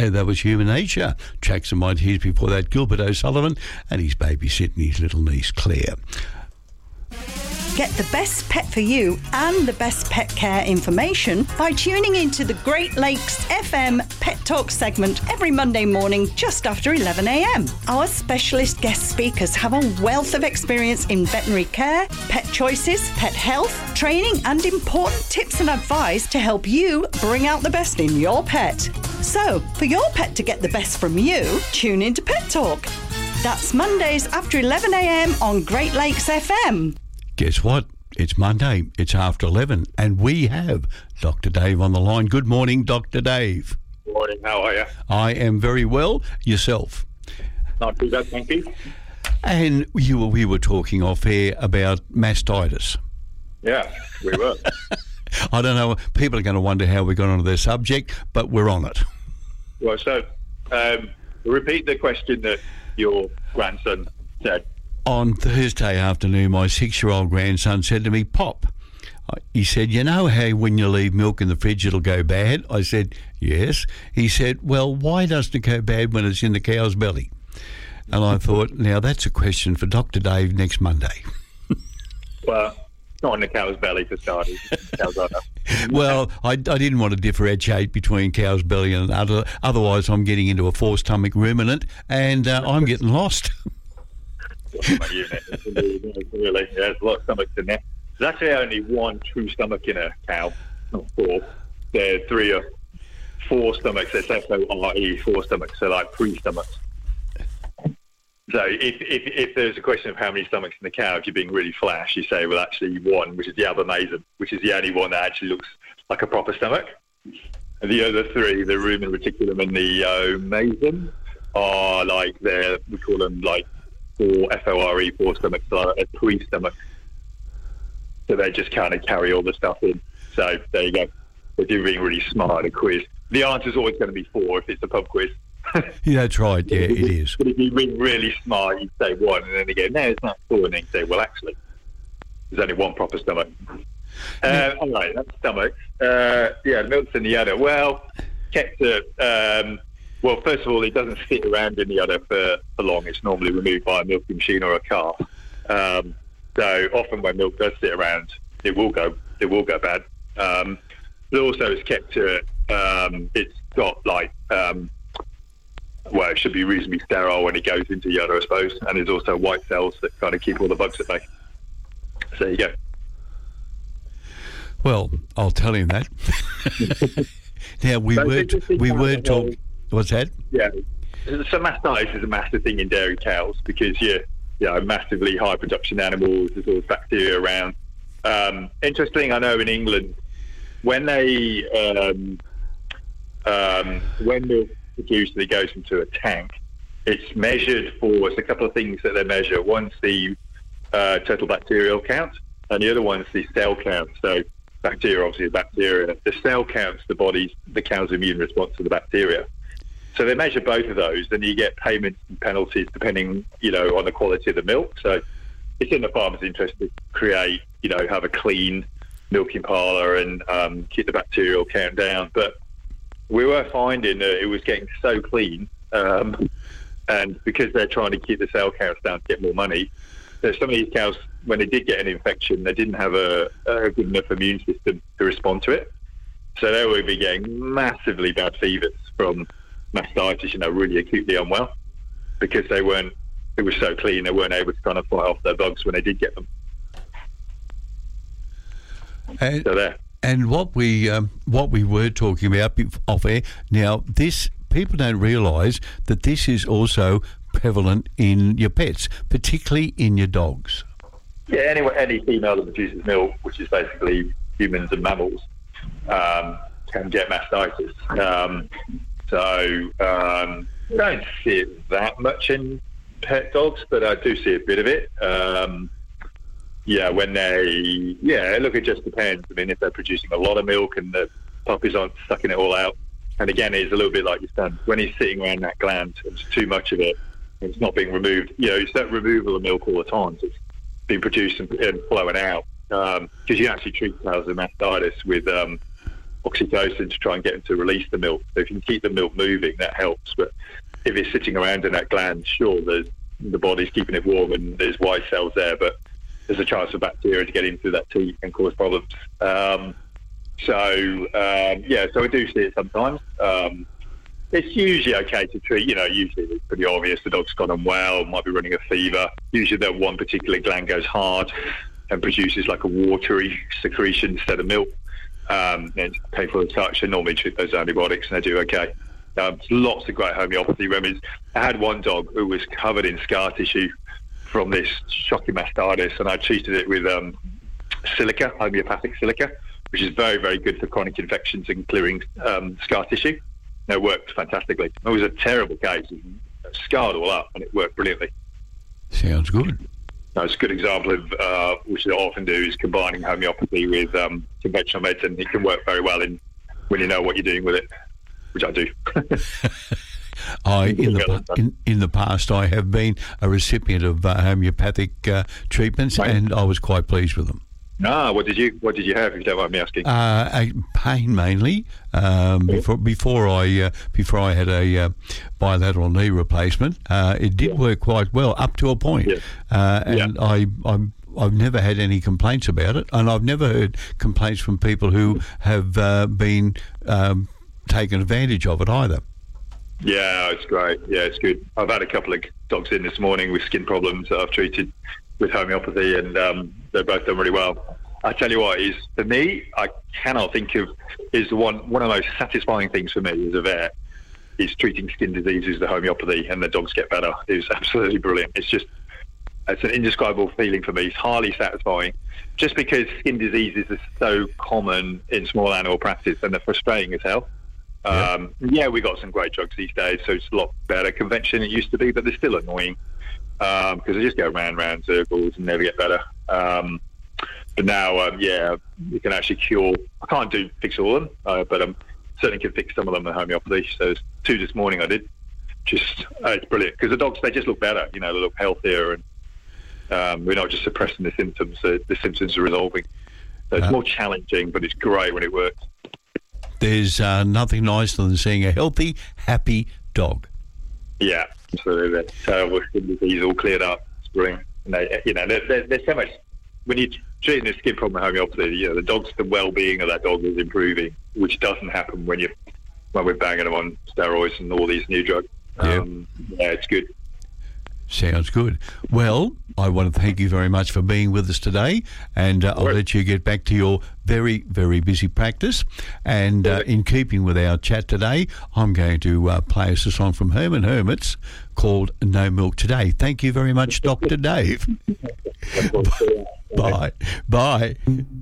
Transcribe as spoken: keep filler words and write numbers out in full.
Hey, that was Human Nature. Tracks of Mind Hears before that, Gilbert O'Sullivan and he's babysitting his little niece, Claire. Get the best pet for you and the best pet care information by tuning into the Great Lakes F M Pet Talk segment every Monday morning just after eleven a m. Our specialist guest speakers have a wealth of experience in veterinary care, pet choices, pet health, training and important tips and advice to help you bring out the best in your pet. So, for your pet to get the best from you, tune into Pet Talk. That's Mondays after eleven a m on Great Lakes F M. Guess what? It's Monday. It's after eleven, and we have Doctor Dave on the line. Good morning, Doctor Dave. Good morning. How are you? I am very well. Yourself? Not too bad, thank you. And you were, we were talking off air about mastitis. Yeah, we were. I don't know. People are going to wonder how we got onto their subject, but we're on it. Well, so um, repeat the question that your grandson said. On Thursday afternoon, my six-year-old grandson said to me, Pop, he said, you know how when you leave milk in the fridge it'll go bad? I said, yes. He said, well, why doesn't it go bad when it's in the cow's belly? And I thought, now that's a question for Doctor Dave next Monday. Well, not in the cow's belly for starters. Cow's udder. Well, I, I didn't want to differentiate between cow's belly and udder. Otherwise, I'm getting into a four-stomach ruminant and uh, I'm getting lost. Unit. Really, yeah, there's a lot of stomachs in there. There's actually only one true stomach in a cow, not four. There are three or four stomachs. It's S O R E, four stomachs, so like three stomachs. So if, if if there's a question of how many stomachs in the cow, if you're being really flash, you say, well, actually one, which is the abomasum, which is the only one that actually looks like a proper stomach. And the other three, the rumen reticulum and the omasum, are like, they're, we call them like, or F O R E, four stomachs, are a three stomach. So they just kind of carry all the stuff in. So there you go. If you're being really smart at a quiz, the answer's always going to be four if it's a pub quiz. Yeah, that's right. Yeah, it is. But if you're being really smart, you say one, and then you go, no, it's not four, and then you say, well, actually, there's only one proper stomach. Uh, all right, that's stomach. Uh, yeah, milk's in the udder. Well, kept it. Um, Well, first of all, it doesn't sit around in the udder for, for long. It's normally removed by a milking machine or a calf. Um, so often when milk does sit around, it will go it will go bad. Um, but also it's kept to, um, it's got like, um, well, it should be reasonably sterile when it goes into the udder, I suppose. And there's also white cells that kind of keep all the bugs at bay. So there you go. Well, I'll tell him that. Now, we So were, this is we how were the talking... What's that? Yeah. So mastitis is a massive thing in dairy cows because you're, you know, massively high production animals. There's all bacteria around. Um, interesting, I know in England, when they um, um, when milk produced and it goes into a tank, it's measured for, it's a couple of things that they measure. One's the uh, total bacterial count, and the other one's the cell count. So bacteria, obviously, is bacteria. The cell counts the body's, the cow's immune response to the bacteria. So they measure both of those, then you get payments and penalties depending, you know, on the quality of the milk. So it's in the farmer's interest to create, you know, have a clean milking parlour and um, keep the bacterial count down. But we were finding that it was getting so clean, um, and because they're trying to keep the cell counts down to get more money, that some of these cows, when they did get an infection, they didn't have a, a good enough immune system to respond to it. So they would be getting massively bad fevers from mastitis, you know, really acutely unwell, because they weren't, it was so clean, they weren't able to kind of fight off their bugs when they did get them. And, so there. And what we um, what we were talking about off air, now this, people don't realise that this is also prevalent in your pets, particularly in your dogs. Yeah, any, any female that produces milk, which is basically humans and mammals, um, can get mastitis. Um, So um, I don't see it that much in pet dogs, but I do see a bit of it. Um, yeah, when they, yeah, look, it just depends. I mean, if they're producing a lot of milk and the puppies aren't sucking it all out, and again, it's a little bit like your son. When he's sitting around that gland, it's too much of it, and it's not being removed. You know, it's that removal of milk all the time. So it's being produced and, and flowing out. Because um, you actually treat cows with mastitis with um, oxytocin to try and get them to release the milk. So if you can keep the milk moving, that helps. But if it's sitting around in that gland, sure, there's, the body's keeping it warm and there's white cells there, but there's a chance for bacteria to get into that teat and cause problems. Um, so, um, yeah, so I do see it sometimes. Um, it's usually okay to treat. You know, usually it's pretty obvious the dog's gone unwell, might be running a fever. Usually that one particular gland goes hard and produces like a watery secretion instead of milk. Um, and it's painful to touch, and normally treat those antibiotics and they do okay. Um, lots of great homeopathy remedies. I had one dog who was covered in scar tissue from this shocking mastitis, and I treated it with um, silica, homeopathic silica, which is very, very good for chronic infections and clearing um, scar tissue. And it worked fantastically. It was a terrible case. It scarred all up, and it worked brilliantly. Sounds good. No, it's a good example of, uh, which I often do, is combining homeopathy with um, conventional medicine. It can work very well in when you know what you're doing with it, which I do. I in the in, in the past I have been a recipient of uh, homeopathic uh, treatments, right. And I was quite pleased with them. Ah, what did you what did you have? If you don't mind me asking. Uh, a pain mainly. Um, yeah. Before before I uh, before I had a uh, bilateral knee replacement, uh, it did yeah. work quite well up to a point, yeah. uh, and yeah. I I'm. I've never had any complaints about it, and I've never heard complaints from people who have uh, been um, taken advantage of it either. Yeah, it's great. Yeah, it's good. I've had a couple of dogs in this morning with skin problems that I've treated with homeopathy, and um, they've both done really well. I tell you what, is for me, I cannot think of is one one of the most satisfying things for me as a vet is treating skin diseases with homeopathy, and the dogs get better. It's absolutely brilliant. It's just it's an indescribable feeling for me. It's highly satisfying, just because skin diseases are so common in small animal practice, and they're frustrating as hell. Yeah. Um, yeah, we got some great drugs these days, so it's a lot better convention than it used to be, but they're still annoying um, because they just go round, round circles and never get better. Um, but now, um, yeah, you can actually cure. I can't do fix all of them, uh, but I um, certainly can fix some of them with homeopathy. So there's two this morning I did. Just uh, it's brilliant because the dogs, they just look better. You know, they look healthier, and um, we're not just suppressing the symptoms. Uh, the symptoms are resolving. So it's uh, more challenging, but it's great when it works. There's uh, nothing nicer than seeing a healthy, happy dog. Yeah, absolutely. Terrible skin disease all cleared up. It's brilliant. And they, you know, there, there, there's so much when you're treating a skin problem with homeopathy. You know, the dog's the well-being of that dog is improving, which doesn't happen when you when we're banging them on steroids and all these new drugs. Yeah, um, yeah it's good. Sounds good. Well, I want to thank you very much for being with us today, and uh, I'll right. let you get back to your very, very busy practice. And uh, in keeping with our chat today, I'm going to uh, play us a song from Herman Hermits called No Milk Today. Thank you very much, Doctor Dave. Bye. Bye.